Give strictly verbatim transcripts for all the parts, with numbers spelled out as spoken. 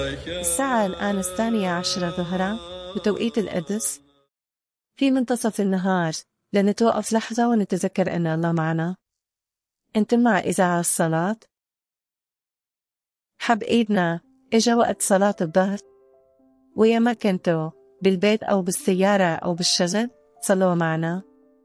الساعة الآن الثانية عشرة ظهرا بتوقيت القدس، في منتصف النهار، لنتوقف لحظة ونتذكر أن الله معنا. أنتم مع إذاعة الصلاة؟ حب إيدنا، إجا وقت صلاة الظهر، ويا ما كنتوا بالبيت أو بالسيارة أو بالشغل صلوا معنا.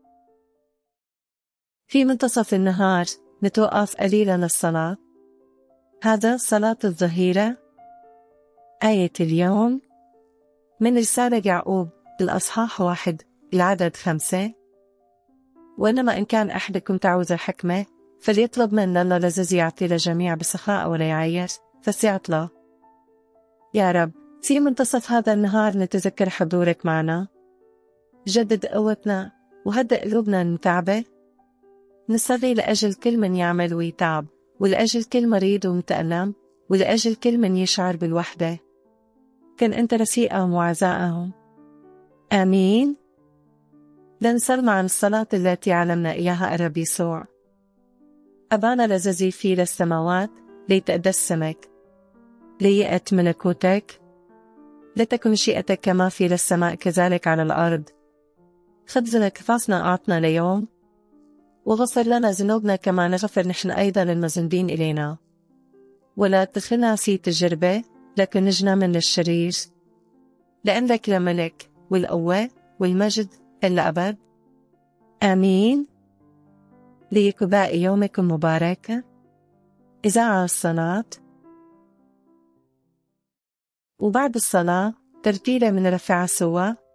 في منتصف النهار نتوقف قليلا للصلاة. هذا صلاة الظهيرة. آية اليوم من رسالة يعقوب الأصحاح واحد العدد خمسة. وإنما إن كان أحدكم تعوز الحكمة فليطلب من الله الذي يعطي للجميع بسخاء ولا يعير فسيعط له. يا رب، في منتصف هذا النهار نتذكر حضورك معنا. جدد قوتنا وهدئ قلوبنا المتعبة. نصلي لأجل كل من يعمل ويتعب، ولأجل كل مريض ومتألم، ولأجل كل من يشعر بالوحدة. كن أنت رفيقهم وعزائهم. آمين. لنصل مع الصلاة التي علمنا إياها الرب يسوع. أبانا الذي في السماوات، ليتقدس اسمك، ليأت ملكوتك، لتكن شيئتك كما في السماء كذلك على الأرض. خبزنا كفافنا أعطنا اليوم، وغفر لنا ذنوبنا كما نغفر نحن أيضا للمذنبين إلينا، ولا تدخلنا في تجربة لكن نجنا من الشرير، لأن لك الملك والقوة والمجد إلى أبد. آمين. ليكن باقي يومكم مبارك. إذاعة الصلاة. وبعد الصلاة ترتيلة من رفع سوا.